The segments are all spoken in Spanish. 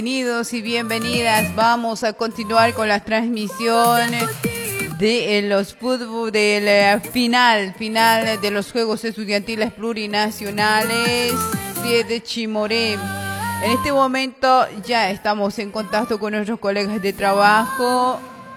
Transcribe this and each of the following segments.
Bienvenidos y bienvenidas. Vamos a continuar con las transmisiones de los fútbol del final de los Juegos Estudiantiles Plurinacionales de Chimoré. En este momento ya estamos en contacto con nuestros colegas de trabajo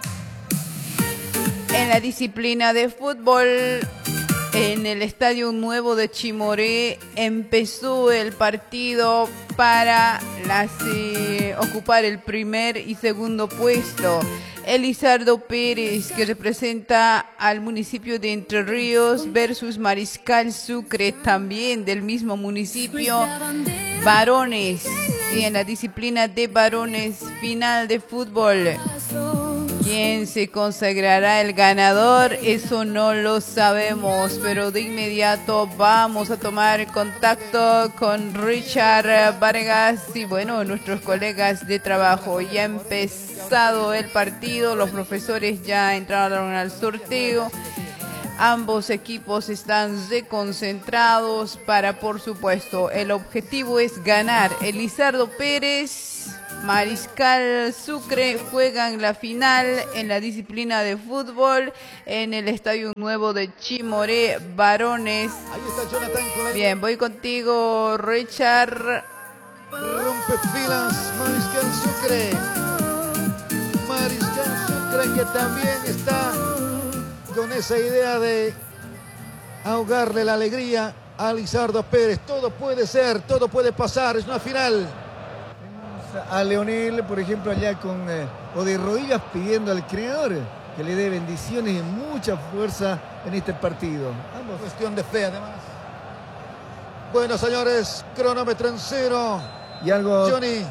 en la disciplina de fútbol. En el Estadio Nuevo de Chimoré empezó el partido para ocupar el primer y segundo puesto. Elizardo Pérez, que representa al municipio de Entre Ríos, versus Mariscal Sucre, también del mismo municipio. Varones, y en la disciplina de varones, final de fútbol. ¿Quién se consagrará el ganador? Eso no lo sabemos, pero de inmediato vamos a tomar contacto con Richard Vargas y bueno, nuestros colegas de trabajo. Ya ha empezado el partido, los profesores ya entraron al sorteo. Ambos equipos están reconcentrados para, por supuesto, el objetivo es ganar. Elizardo Pérez, Mariscal Sucre juegan la final en la disciplina de fútbol en el Estadio Nuevo de Chimoré, varones. Ahí está Jonathan con la... Bien, voy contigo, Richard. Rompe filas Mariscal Sucre. Mariscal Sucre, que también está con esa idea de ahogarle la alegría a Elizardo Pérez. Todo puede ser, todo puede pasar, es una final. A Leonel, por ejemplo, allá o de rodillas pidiendo al creador que le dé bendiciones y mucha fuerza en este partido. Ambos. Cuestión de fe, además. Bueno, señores, cronómetro en cero. Y algo... Johnny.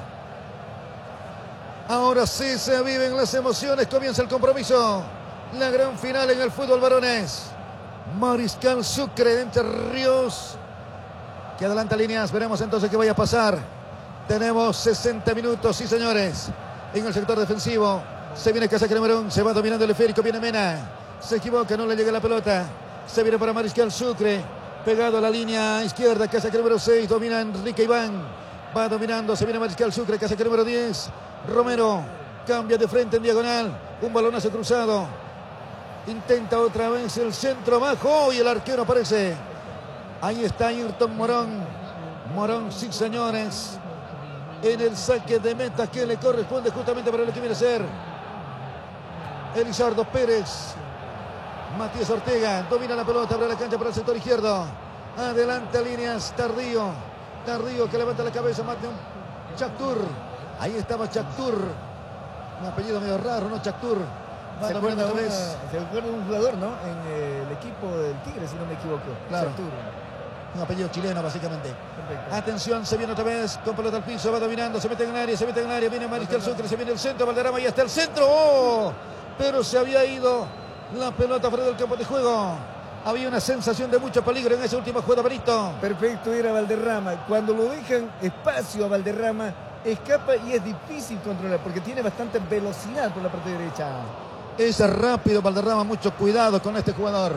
Ahora sí se viven las emociones, comienza el compromiso. La gran final en el fútbol varones. Mariscal Sucre de Entre Ríos, que adelanta líneas. Veremos entonces qué vaya a pasar. Tenemos 60 minutos, sí señores, en el sector defensivo. Se viene Casaca número 1, se va dominando el esférico, viene Mena. Se equivoca, no le llega la pelota. Se viene para Mariscal Sucre, pegado a la línea izquierda. Casaca número 6, domina Enrique Iván. Va dominando, se viene Mariscal Sucre, Casaca número 10. Romero, cambia de frente en diagonal. Un balonazo cruzado. Intenta otra vez el centro bajo y el arquero aparece. Ahí está Ayrton Morón. Morón, sí señores, en el saque de meta que le corresponde justamente para lo que viene a ser Elizardo Pérez. Matías Ortega domina la pelota, abre la cancha para el sector izquierdo. Adelante líneas, Tardío. Tardío que levanta la cabeza, mate un Chactur. Ahí estaba Chactur. Un apellido medio raro, ¿no? Chactur. ¿Se acuerda de un jugador, no? En el equipo del Tigre, si no me equivoco. Claro. Chactur. Un apellido chileno, básicamente. Perfecto. Atención, se viene otra vez con pelota al piso, va dominando, se mete en el área, viene Mariscal Sucre, se viene el centro, Valderrama y hasta el centro. ¡Oh! Pero se había ido la pelota fuera del campo de juego. Había una sensación de mucho peligro en esa última jugada, Benito. Perfecto, era Valderrama. Cuando lo dejan espacio a Valderrama, escapa y es difícil controlar porque tiene bastante velocidad por la parte derecha. Es rápido Valderrama, mucho cuidado con este jugador.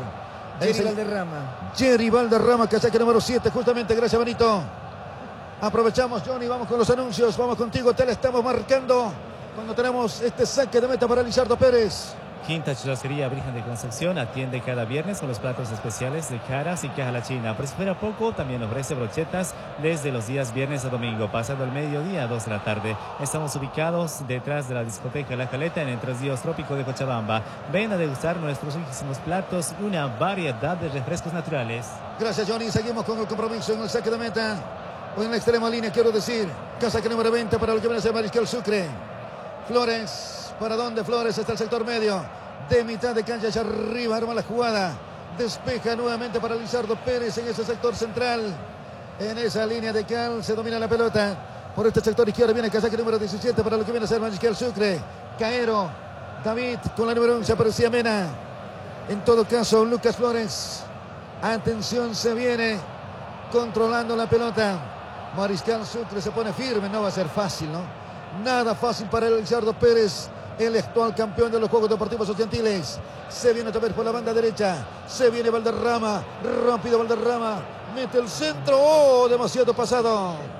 Jerry Valderrama, casaca número 7, justamente, gracias Benito. Aprovechamos, Johnny, vamos con los anuncios, vamos contigo, te la estamos marcando cuando tenemos este saque de meta para Elizardo Pérez. Quinta Churrasquería Virgen de Concepción atiende cada viernes con los platos especiales de caras y caja la china. Por si fuera poco, también ofrece brochetas desde los días viernes a domingo, pasando el mediodía a 2 de la tarde. Estamos ubicados detrás de la discoteca La Caleta en Entre Ríos Trópico de Cochabamba. Ven a degustar nuestros riquísimos platos y una variedad de refrescos naturales. Gracias, Johnny. Seguimos con el compromiso en el saque de meta. O en la extrema línea, quiero decir. Casaca número 20 para lo que viene a ser Mariscal Sucre. Flores. ¿Para dónde Flores? Está el sector medio. De mitad de cancha hacia arriba. Arma la jugada. Despeja nuevamente para Elizardo Pérez en ese sector central. En esa línea de cal se domina la pelota. Por este sector izquierdo viene Casaca número 17 para lo que viene a ser Mariscal Sucre. Caero. David con la número 11 aparecía Mena. En todo caso, Lucas Flores. Atención, se viene controlando la pelota. Mariscal Sucre se pone firme. No va a ser fácil, ¿no? Nada fácil para Elizardo Pérez, el actual campeón de los Juegos Deportivos Estudiantiles. Se viene otra vez por la banda derecha. Se viene Valderrama. Rápido Valderrama. Mete el centro. ¡Oh! Demasiado pasado.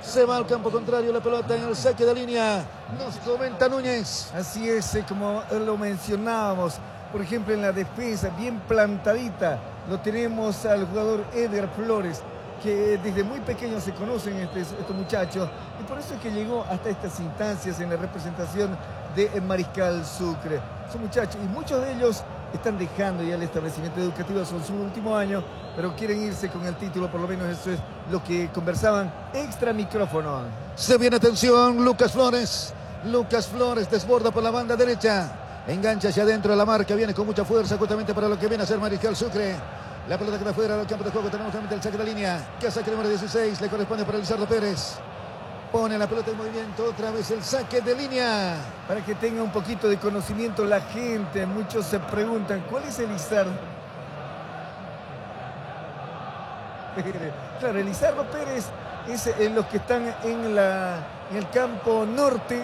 Se va al campo contrario, la pelota en el saque de línea. Nos comenta Núñez. Así es, como lo mencionábamos. Por ejemplo, en la defensa, bien plantadita, lo tenemos al jugador Eder Flores, que desde muy pequeño se conocen estos muchachos, y por eso es que llegó hasta estas instancias en la representación de Mariscal Sucre. Son muchachos, y muchos de ellos están dejando ya el establecimiento educativo, son su último año, pero quieren irse con el título, por lo menos eso es lo que conversaban extra micrófono. Se viene atención, Lucas Flores. Lucas Flores desborda por la banda derecha. Engancha hacia adentro de la marca, viene con mucha fuerza justamente para lo que viene a ser Mariscal Sucre. La pelota queda fuera del campo de juego, tenemos nuevamente el saque de línea. Que saque número 16, le corresponde para Lizardo Pérez. Pone la pelota en movimiento, otra vez el saque de línea. Para que tenga un poquito de conocimiento la gente, muchos se preguntan, ¿cuál es el Lizardo? Claro, el Lizardo Pérez es los que están en el campo norte.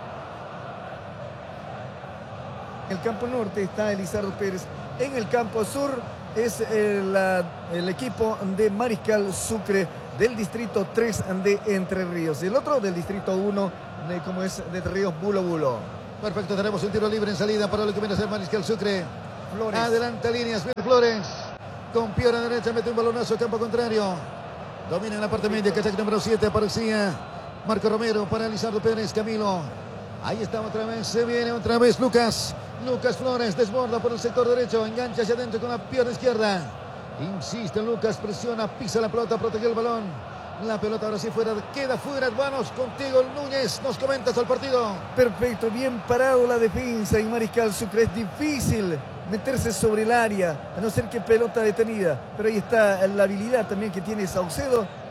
En el campo norte está Lizardo Pérez. En el campo sur es el equipo de Mariscal Sucre del distrito 3 de Entre Ríos. El otro del distrito 1, como es de Entre Ríos, Bulo Bulo. Perfecto, tenemos un tiro libre en salida para lo que viene a ser Mariscal Sucre. Flores. Adelanta líneas, Flores. Con pierna derecha mete un balonazo a campo contrario. Domina en la parte media, que saque número 7, aparecía Marco Romero para Lizardo Pérez, Camilo. Ahí está otra vez, se viene otra vez Lucas. Lucas Flores desborda por el sector derecho, engancha hacia adentro con la pierna izquierda. Insiste Lucas, presiona, pisa la pelota, protege el balón. La pelota ahora sí fuera, queda fuera. Vamos contigo, Núñez, nos comentas el partido. Perfecto, bien parado la defensa y Mariscal Sucre. Es difícil meterse sobre el área, a no ser que pelota detenida. Pero ahí está la habilidad también que tiene Saucedo